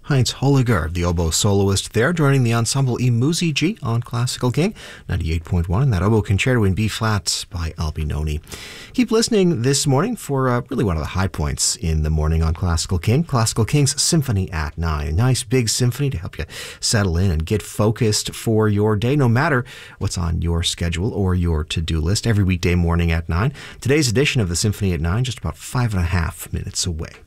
Heinz Holliger, the oboe soloist there, joining the ensemble I Musici on Classical King 98.1, and that oboe concerto in B-flat by Albinoni. Keep listening this morning for really one of the high points in the morning on Classical King. Classical King's Symphony at 9. A nice big symphony to help you settle in and get focused for your day, no matter what's on your schedule or your to-do list, every weekday morning at 9. Today's edition of the Symphony at 9, just about 5.5 minutes away.